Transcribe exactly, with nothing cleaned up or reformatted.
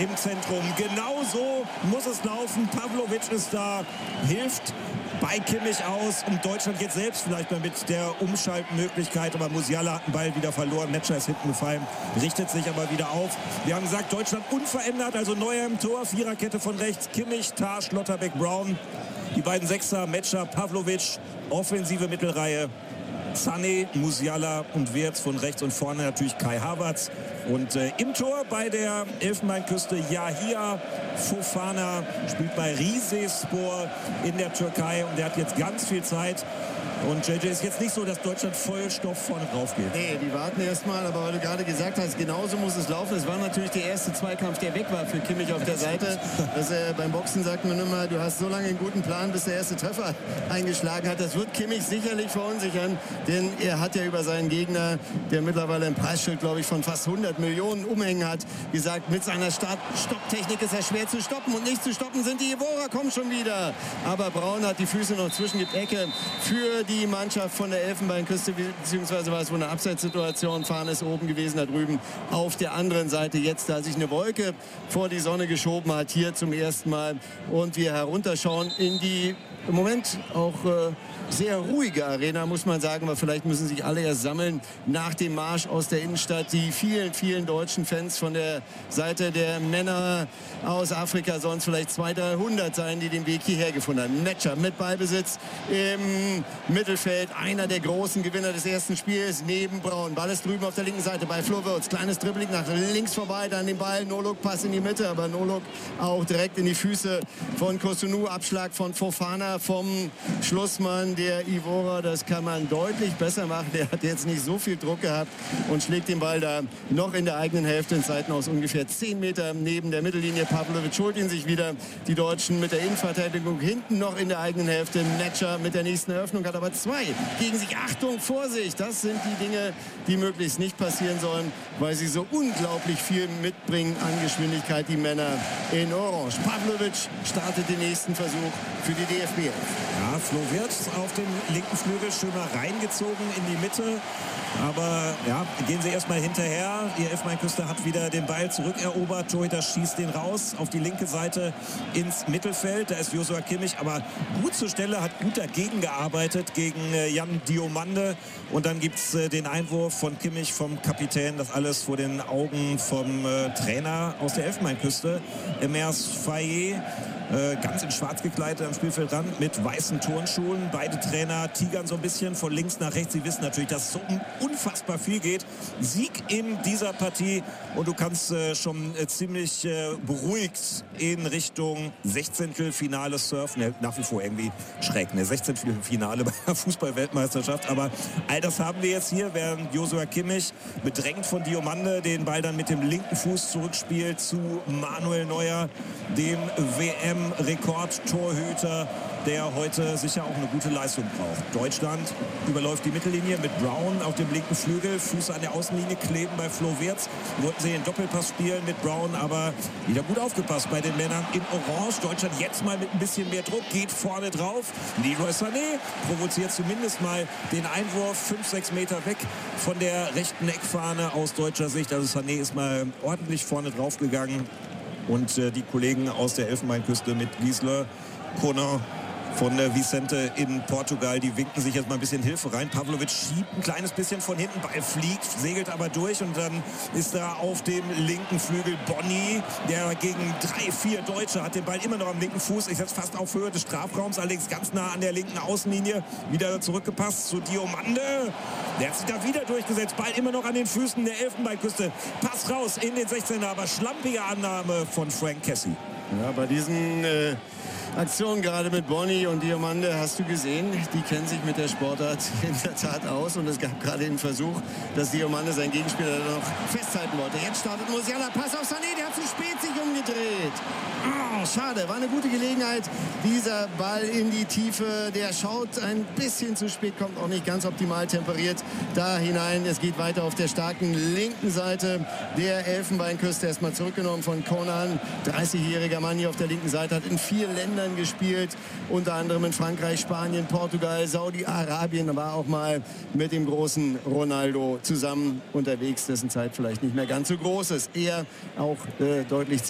im Zentrum. Genauso muss es laufen. Pavlovic ist da, hilft bei Kimmich aus und Deutschland jetzt selbst vielleicht mal mit der Umschaltmöglichkeit, aber Musiala hat den Ball wieder verloren, Metscher ist hinten gefallen, richtet sich aber wieder auf. Wir haben gesagt, Deutschland unverändert, also Neuer im Tor, Viererkette von rechts, Kimmich, Tah, Schlotterbeck, Brown, die beiden Sechser, Metscher, Pavlovic, offensive Mittelreihe, Sané, Musiala und Wirtz von rechts und vorne natürlich Kai Havertz. Und äh, im Tor bei der Elfenbeinküste Yahia Fofana, spielt bei Rizespor in der Türkei und der hat jetzt ganz viel Zeit. Und J J, ist jetzt nicht so, dass Deutschland Vollstoff vorne drauf geht. Nee, die warten erstmal, aber weil du gerade gesagt hast, genauso muss es laufen. Es war natürlich der erste Zweikampf, der weg war für Kimmich auf der Seite. Das, äh, beim Boxen sagt man immer, du hast so lange einen guten Plan, bis der erste Treffer eingeschlagen hat. Das wird Kimmich sicherlich verunsichern, denn er hat ja über seinen Gegner, der mittlerweile ein Preisschild, glaube ich, von fast hundert Millionen umhängen hat, gesagt, mit seiner Start-Stopp-Technik ist er schwer zu stoppen. Und nicht zu stoppen sind die Ivora, kommen schon wieder. Aber Braun hat die Füße noch zwischen, gibt Ecke für die die Mannschaft von der Elfenbeinküste, beziehungsweise war es wohl eine Abseitssituation. Fahne ist oben gewesen, da drüben auf der anderen Seite. Jetzt, da sich eine Wolke vor die Sonne geschoben hat, hier zum ersten Mal. Und wir herunterschauen in die im Moment auch äh, sehr ruhige Arena, muss man sagen, aber vielleicht müssen sich alle erst sammeln nach dem Marsch aus der Innenstadt. Die vielen, vielen deutschen Fans von der Seite der Männer aus Afrika sollen es vielleicht zweihundert, dreihundert sein, die den Weg hierher gefunden haben. Metscher mit Ballbesitz im Mittelfeld, einer der großen Gewinner des ersten Spiels neben Braun. Ball ist drüben auf der linken Seite bei Flo Wirtz. Kleines Dribbling nach links vorbei, dann den Ball. Nolok Pass in die Mitte, aber Nolok auch direkt in die Füße von Kosunu. Abschlag von Fofana vom Schlussmann der Ivora. Das kann man deutlich besser machen. Der hat jetzt nicht so viel Druck gehabt und schlägt den Ball da noch in der eigenen Hälfte in Zeiten aus ungefähr zehn Meter neben der Mittellinie. Pavlovic holt ihn sich wieder. Die Deutschen mit der Innenverteidigung hinten noch in der eigenen Hälfte. Metscher mit der nächsten Eröffnung hat aber zwei gegen sich. Achtung, Vorsicht! Das sind die Dinge, die möglichst nicht passieren sollen, weil sie so unglaublich viel mitbringen an Geschwindigkeit, die Männer in Orange. Pavlovic startet den nächsten Versuch für die D F B. Ja, Flo Wirtz auf dem linken Flügel schön mal reingezogen in die Mitte. Aber ja, gehen sie erstmal hinterher. Die Elfenbeinküste hat wieder den Ball zurückerobert. Torhüter schießt den raus auf die linke Seite ins Mittelfeld. Da ist Joshua Kimmich aber gut zur Stelle, hat gut dagegen gearbeitet gegen äh, Jan Diomande. Und dann gibt es äh, den Einwurf von Kimmich vom Kapitän. Das alles vor den Augen vom äh, Trainer aus der Elfenbeinküste, Emers Faye. Äh, ganz in schwarz gekleidet am Spielfeldrand mit weißen Turnschuhen. Beide Trainer tigern so ein bisschen von links nach rechts. Sie wissen natürlich, dass so unfassbar viel geht. Sieg in dieser Partie und du kannst äh, schon äh, ziemlich äh, beruhigt in Richtung Sechzehntelfinale surfen. Ja, nach wie vor irgendwie schräg, ne? Sechzehntelfinale bei der Fußball-Weltmeisterschaft. Aber all das haben wir jetzt hier, während Joshua Kimmich bedrängt von Diomande den Ball dann mit dem linken Fuß zurückspielt zu Manuel Neuer, dem W M-Rekordtorhüter, der heute sicher auch eine gute Leistung braucht. Deutschland überläuft die Mittellinie mit Brown auf dem linken Flügel, Füße an der Außenlinie kleben bei Flo Wirtz. Wollten sie den Doppelpass spielen mit Brown, aber wieder gut aufgepasst bei den Männern in Orange. Deutschland jetzt mal mit ein bisschen mehr Druck, geht vorne drauf. Leroy Sané provoziert zumindest mal den Einwurf fünf, sechs Meter weg von der rechten Eckfahne aus deutscher Sicht. Also Sané ist mal ordentlich vorne drauf gegangen. Und äh, die Kollegen aus der Elfenbeinküste mit Gisler, Conan von äh, Vicente in Portugal, die winken sich jetzt mal ein bisschen Hilfe rein. Pavlovic schiebt ein kleines bisschen von hinten, Ball fliegt, segelt aber durch und dann ist da auf dem linken Flügel Bonni, der gegen drei, vier Deutsche hat den Ball immer noch am linken Fuß, ist jetzt fast auf Höhe des Strafraums, allerdings ganz nah an der linken Außenlinie, wieder zurückgepasst zu Diomande, der hat sich da wieder durchgesetzt, Ball immer noch an den Füßen der Elfenbeinküste, Pass raus in den sechzehner, aber schlampige Annahme von Frank Kessie. Ja, bei diesen äh, Aktionen gerade mit Bonni und Diomande hast du gesehen, die kennen sich mit der Sportart in der Tat aus und es gab gerade den Versuch, dass Diomande seinen Gegenspieler noch festhalten wollte. Jetzt startet Musiala, Pass auf Sané, der hat zu spät sich umgedreht. Oh, schade, war eine gute Gelegenheit. Dieser Ball in die Tiefe, der schaut ein bisschen zu spät, kommt auch nicht ganz optimal temperiert da hinein. Es geht weiter auf der starken linken Seite der Elfenbeinküste. Erstmal zurückgenommen von Conan, dreißigjähriger Mann hier auf der linken Seite, hat in vier Ländern gespielt, unter anderem in Frankreich, Spanien, Portugal, Saudi-Arabien, war auch mal mit dem großen Ronaldo zusammen unterwegs, dessen Zeit vielleicht nicht mehr ganz so groß ist. Er auch äh, deutlich